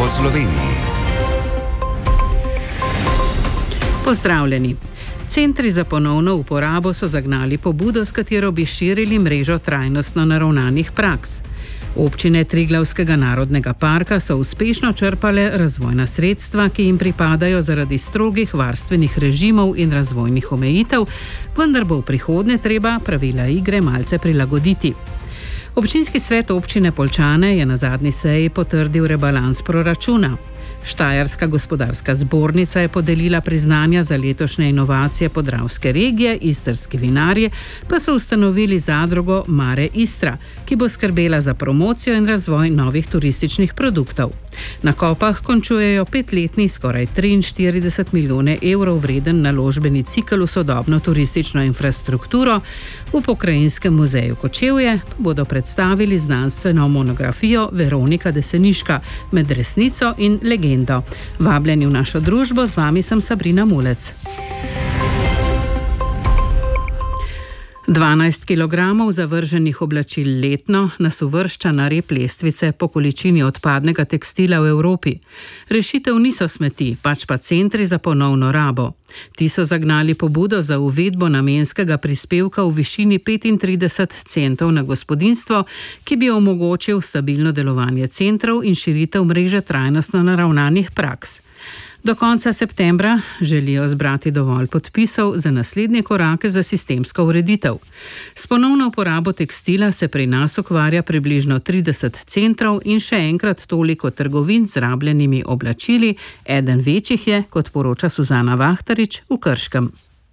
po Sloveniji. Pozdravljeni. Centri za ponovno uporabo so zagnali pobudo, s katero bi širili mrežo trajnostno naravnanih praks. Občine Triglavskega narodnega parka so uspešno črpale razvojna sredstva, ki jim pripadajo zaradi strogih varstvenih režimov in razvojnih omejitev, vendar bo v prihodnje treba pravila igre malce prilagoditi. Občinski svet občine Poljčane je na zadnji seji potrdil rebalans proračuna. Štajerska gospodarska zbornica je podelila priznanja za letošnje inovacije podravske regije, istrski vinarji pa so ustanovili zadrugo Mare Istra, ki bo skrbela za promocijo in razvoj novih turističnih produktov. Na Kopah končujejo 5-letni, skoraj 43 milijone evrov vreden naložbeni cikel v sodobno turistično infrastrukturo. V Pokrajinskem muzeju Kočevje pa bodo predstavili znanstveno monografijo Veronika Deseniška med resnico in legendo. Vabljeni v našo družbo, z vami sem Sabrina Mulec. 12 kilogramov zavrženih oblačil letno nas uvršča na rep lestvice po količini odpadnega tekstila v Evropi. Rešitev niso smeti, pač pa centri za ponovno rabo. Ti so zagnali pobudo za uvedbo namenskega prispevka v višini 35 centov na gospodinjstvo, ki bi omogočil stabilno delovanje centrov in širitev mreže trajnostno naravnanih praks. Do konca septembra želijo zbrati dovolj podpisov za naslednje korake za sistemsko ureditev. S ponovno uporabo tekstila se pri nas ukvarja približno 30 centrov in še enkrat toliko trgovin z rabljenimi oblačili, eden večjih je, kot poroča Suzana Vahtarič, v Krškem.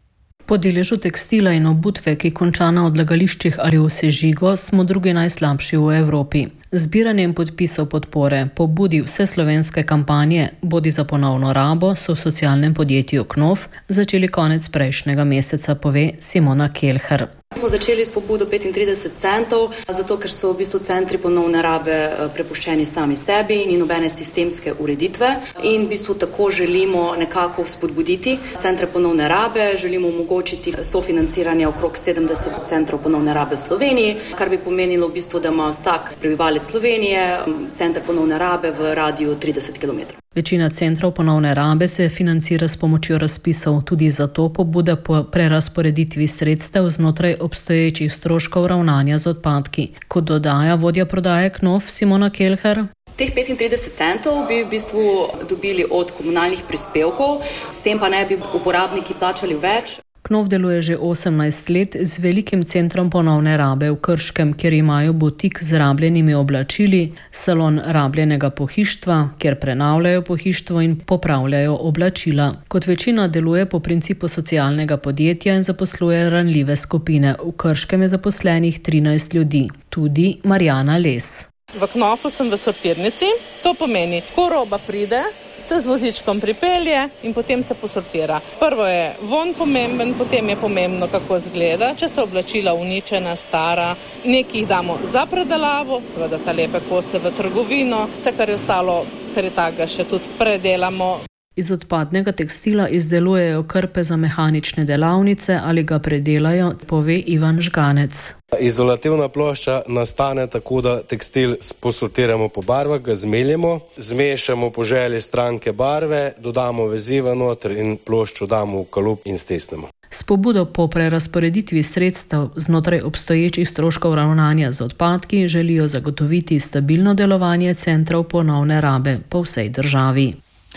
Po deležu tekstila in obutve, ki konča na odlagališčih ali v sežigo, smo drugi najslabši v Evropi. Zbiranjem podpisov podpore pobudi vseslovenske kampanje Bodi za ponovno rabo so v socialnem podjetju Knof začeli konec prejšnjega meseca, pove Simona Kelher. Smo začeli s pobudo 35 centov, zato ker so v bistvu centri ponovne rabe prepuščeni sami sebi in nobene sistemske ureditve. In v bistvu tako želimo nekako spodbuditi centre ponovne rabe, želimo omogočiti sofinanciranje okrog 70 centrov ponovne rabe v Sloveniji, kar bi pomenilo v bistvu, da ima vsak prebivalec Slovenije center ponovne rabe v radiju 30 km. Večina centrov ponovne rabe se financira s pomočjo razpisov, tudi zato pobuda po prerazporeditvi sredstev znotraj obstoječih stroškov ravnanja z odpadki. Kot dodaja vodja prodaje Knof Simona Kelher. Teh 35 centov bi v bistvu dobili od komunalnih prispevkov, s tem pa ne bi uporabniki plačali več. Knof deluje že 18 let z velikim centrom ponovne rabe v Krškem, kjer imajo butik z rabljenimi oblačili, salon rabljenega pohištva, kjer prenavljajo pohištvo in popravljajo oblačila. Kot večina deluje po principu socialnega podjetja in zaposluje ranljive skupine. V Krškem je zaposlenih 13 ljudi, tudi Marjana Les. V Knofu sem v sortirnici, to pomeni, ko roba pride, se z vozičkom pripelje in potem se posortira. Prvo je von pomemben, potem je pomembno, kako izgleda. Če so oblačila uničena, stara, nekaj jih damo za predelavo, seveda ta lepe kose v trgovino, vse, kar je ostalo, kar je takega, še tudi predelamo. Iz odpadnega tekstila izdelujejo krpe za mehanične delavnice ali ga predelajo, pove Ivan Žganec. Izolativna plošča nastane tako, da tekstil posortiramo po barvah, ga zmeljemo, zmešamo po želji stranke barve, dodamo veziva noter in ploščo damo v kalup in stesnemo. S pobudo po prerazporeditvi sredstev znotraj obstoječih stroškov ravnanja z odpadki želijo zagotoviti stabilno delovanje centrov ponovne rabe po vsej državi.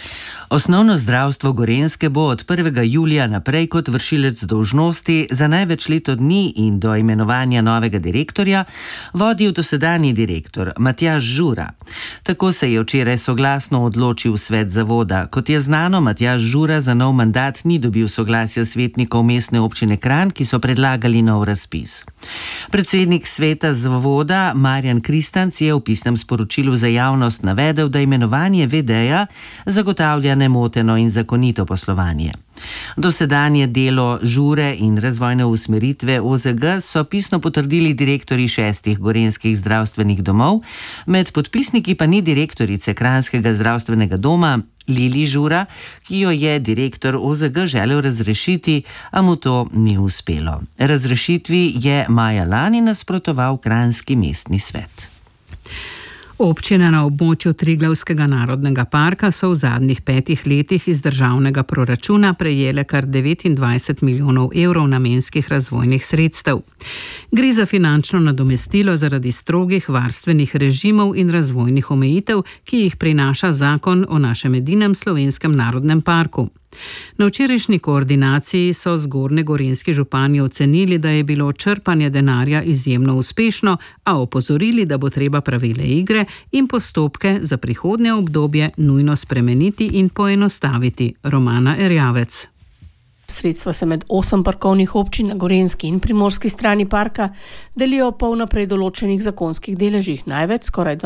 Osnovno zdravstvo Gorenjske bo od 1. julija naprej kot vršilec dolžnosti za največ leto dni in do imenovanja novega direktorja vodil dosedanji direktor Matjaž Žura. Tako se je včeraj soglasno odločil svet zavoda. Kot je znano, Matjaž Žura za nov mandat ni dobil soglasja svetnikov mestne občine Kranj, ki so predlagali nov razpis. Predsednik sveta zavoda Marjan Kristanc je v pisnem sporočilu za javnost navedel, da imenovanje VD-ja zagotavlja nemoteno in zakonito poslovanje. Dosedanje delo Žure in razvojne usmeritve OZG so pisno potrdili direktorji 6 gorenjskih zdravstvenih domov, med podpisniki pa ni direktorice Kranjskega zdravstvenega doma Lili Žura, ki jo je direktor OZG želel razrešiti, a mu to ni uspelo. Razrešitvi je maja lani nasprotoval Kranjski mestni svet. Občine na območju Triglavskega narodnega parka so v zadnjih 5 letih iz državnega proračuna prejele kar 29 milijonov evrov namenskih razvojnih sredstev. Gre za finančno nadomestilo zaradi strogih varstvenih režimov in razvojnih omejitev, ki jih prinaša zakon o našem edinem slovenskem narodnem parku. Na včerajšnji koordinaciji so zgornjegorenjski župani ocenili, da je bilo črpanje denarja izjemno uspešno, a opozorili, da bo treba pravile igre in postopke za prihodnje obdobje nujno spremeniti in poenostaviti. Romana Erjavec. Sredstva se med 8 parkovnih občin na gorenjski in primorski strani parka delijo po vnaprej določenih zakonskih deležih. Največ, skoraj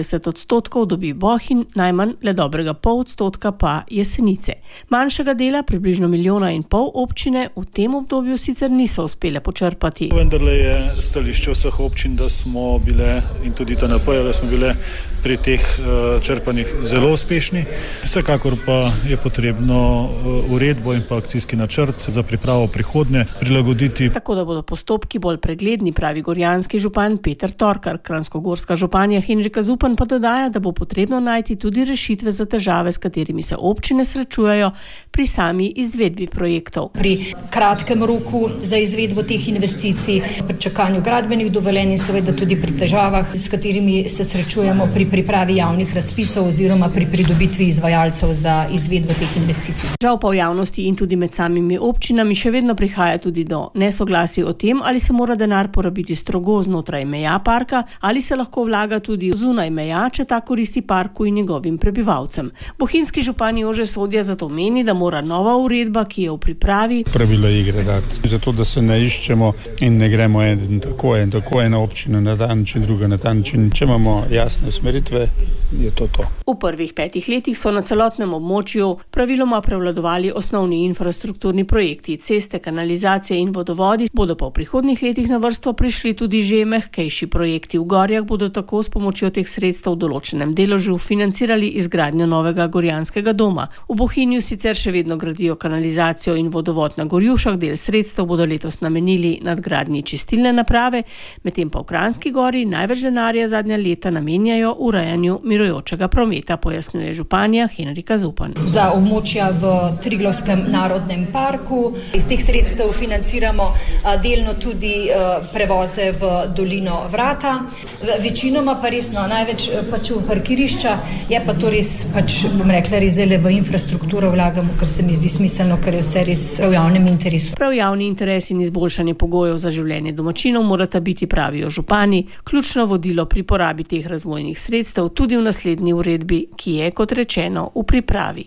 32%, dobi Bohinj, najmanj le dobrega pol% pa Jesenice. Manjšega dela, približno 1,5 milijona občine, v tem obdobju sicer niso uspele počrpati. Vendarle je stališče vseh občin, da smo bile, in tudi TNP, da smo bile pri teh črpanjih zelo uspešni. Vsekakor pa je potrebno uredbo in pa akcijski načrt za pripravo prihodnje prilagoditi. Tako da bodo postopki bolj pregledni, pravi gorjanski župan Peter Torkar. Kranjskogorska županja Henrika Zupan pa dodaja, da bo potrebno najti tudi rešitve za težave, s katerimi se občine srečujejo pri sami izvedbi projektov. Pri kratkem roku za izvedbo teh investicij, pri čakanju gradbenih dovoljenj in seveda tudi pri težavah, s katerimi se srečujemo pri pripravi javnih razpisov oziroma pri pridobitvi izvajalcev za izvedbo teh investicij. Žal pa v javnosti in tudi med samimi občinami še vedno prihaja tudi do nesoglasij o tem, ali se mora denar porabiti strogo znotraj meja parka ali se lahko vlaga tudi zunaj meja, če ta koristi parku in njegovim prebivalcem. Bohinjski župan Jože Sodja zato meni, da mora nova uredba, ki je v pripravi, pravila igre dati. Zato, da se ne iščemo in ne gremo en tako, ena občina na ta način, druga na ta način. Če imamo jasne usmeritve, je to. V prvih 5 letih so na celotnem območju praviloma prevladovali osnovni infrastrukturni projekti, ceste, kanalizacije in vodovodi, bodo pa v prihodnjih letih na vrsto prišli tudi že mehkejši projekti. V Gorjah bodo tako s pomočjo teh sredstev v določenem deležu financirali izgradnjo novega gorjanskega doma. V Bohinju sicer še vedno gradijo kanalizacijo in vodovod na Gorjušah, del sredstev bodo letos namenili nadgradnji čistilne naprave, medtem pa v Kranjski Gori največ denarja zadnja leta namenjajo urejanju mirujočega prometa, pojasnjuje županja Henrika Zupan. Za območja v Triglavskem narodnem parku iz teh sredstev financiramo delno tudi prevoze v dolino Vrata. Večinoma pa resno največ pač v parkirišča, je pa to res bom rekla, res v infrastrukturo vlagamo, ker se mi zdi smiselno, ker je vse res v javnem interesu. Prav javni interes in izboljšanje pogojev za življenje domačinov morata biti, pravijo župani, ključno vodilo pri porabi teh razvojnih sredstev tudi v naslednji uredbi, ki je, kot rečeno, v pripravi.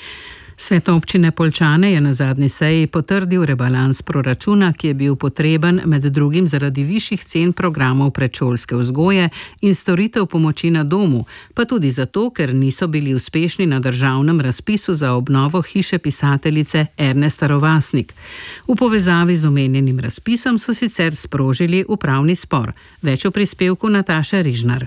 Svet občine Poljčane je na zadnji seji potrdil rebalans proračuna, ki je bil potreben med drugim zaradi višjih cen programov predšolske vzgoje in storitev pomoči na domu, pa tudi zato, ker niso bili uspešni na državnem razpisu za obnovo hiše pisateljice Ernesta Rovasnik. V povezavi z omenjenim razpisom so sicer sprožili upravni spor. Več o prispevku Nataše Rižnar.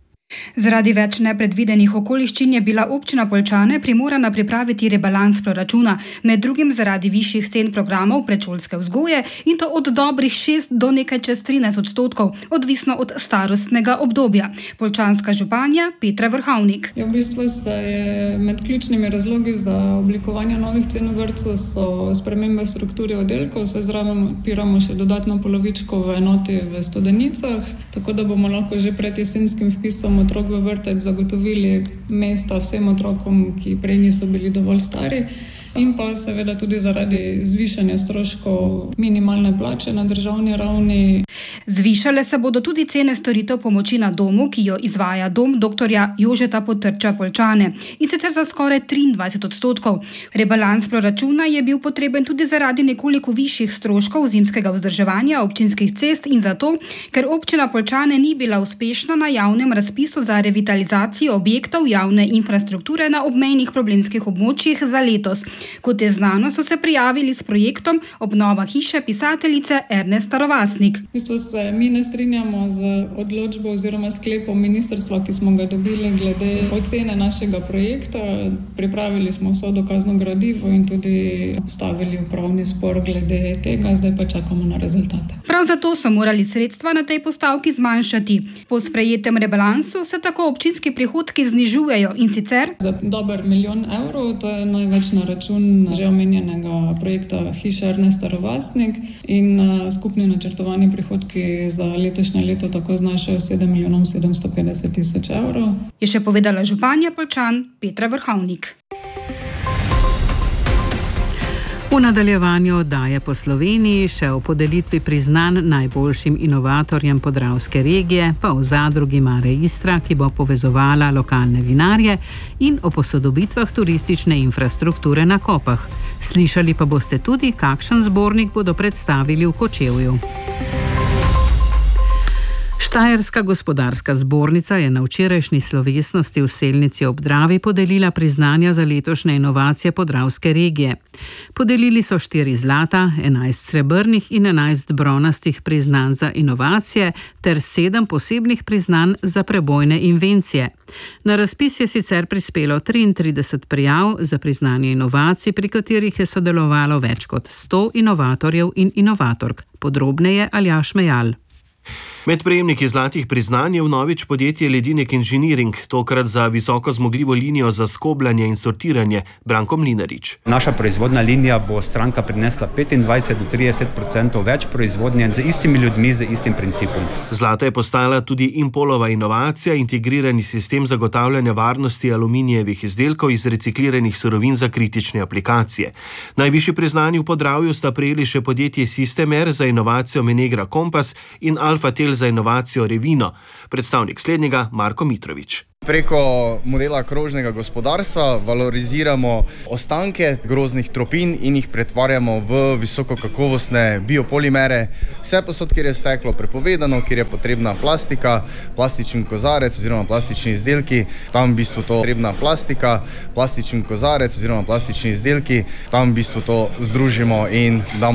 Zaradi več nepredvidenih okoliščin je bila občina Poljčane primorana pripraviti rebalans proračuna, med drugim zaradi višjih cen programov predšolske vzgoje in to od dobrih 6 do nekaj čez 13%, odvisno od starostnega obdobja. Poljčanska županja Petra Vrhovnik. V bistvu se je med ključnimi razlogi za oblikovanje novih cen v vrtcu so spremembe strukture oddelkov, se zraven odpiramo še dodatno polovičko v enoti v Studenicah, tako da bomo lahko že pred jesenskim vpisom otrok v vrtec zagotovili mesta vsem otrokom, ki prej niso bili dovolj stari. In pa seveda tudi zaradi zvišanja stroškov minimalne plače na državni ravni. Zvišale se bodo tudi cene storitev pomoči na domu, ki jo izvaja dom dr. Jožeta Potrča Poljčane, in sicer za skoraj 23%. Rebalans proračuna je bil potreben tudi zaradi nekoliko višjih stroškov zimskega vzdrževanja občinskih cest in zato, ker občina Poljčane ni bila uspešna na javnem razpisu za revitalizacijo objektov javne infrastrukture na obmejnih problemskih območjih za letos. Kot je znano, so se prijavili s projektom Obnova hiše pisateljice Erne Starovasnik. V bistvu se mi ne strinjamo z odločbo oziroma sklepom ministrstva, ki smo ga dobili glede ocene našega projekta. Pripravili smo vso dokazno gradivo in tudi postavili upravni spor glede tega, zdaj pa čakamo na rezultate. Prav zato so morali sredstva na tej postavki zmanjšati. Po sprejetem rebalansu se tako občinski prihodki znižujejo in sicer za dober 1 milijon evrov, to je največ na račun že omenjenega projekta Hiša Erne Starovasnik in skupni načrtovani prihodki za letošnje leto tako znašajo 7.750.000 evrov. Je še povedala županja Poljčan Petra Vrhovnik. V nadaljevanju oddaje po Sloveniji še o podelitvi priznanj najboljšim inovatorjem podravske regije, pa o zadrugi Mare Istra, ki bo povezovala lokalne vinarje, in o posodobitvah turistične infrastrukture na Kopah. Slišali pa boste tudi, kakšen zbornik bodo predstavili v Kočevju. Štajerska gospodarska zbornica je na včerajšnji slovesnosti v Selnici ob Dravi podelila priznanja za letošnje inovacije podravske regije. Podelili so 4 zlata, 11 srebrnih in 11 bronastih priznanj za inovacije ter 7 posebnih priznanj za prebojne invencije. Na razpis je sicer prispelo 33 prijav za priznanje inovacij, pri katerih je sodelovalo več kot 100 inovatorjev in inovatork. Podrobneje Aljaž Mejal. Med prejemniki zlatih priznanj je vnovič podjetje Ledinek Inženiring, tokrat za visoko zmogljivo linijo za skobljanje in sortiranje, Branko Mlinarič. Naša proizvodna linija bo stranka prinesla 25 do 30% več proizvodnje z istimi ljudmi, z istim principom. Zlata je postala tudi Impolova inovacija, integrirani sistem zagotavljanja varnosti aluminijevih izdelkov iz recikliranih surovin za kritične aplikacije. Najvišji priznanji v Podravju sta prejeli še podjetje Systemer za inovacijo Menegra Kompas in Alfatel za inovacijo Revino. Predstavnik slednjega Marko Mitrovič. Preko modela krožnega gospodarstva valoriziramo ostanke grozdnih tropin in jih pretvarjamo v visokokakovostne biopolimere. Vse posod, kjer je steklo prepovedano, kjer je potrebna plastika, plastičen kozarec oziroma plastični izdelki, tam v bistvu to potrebna plastika, plastičen kozarec oziroma plastični izdelki, tam v bistvu to združimo in damo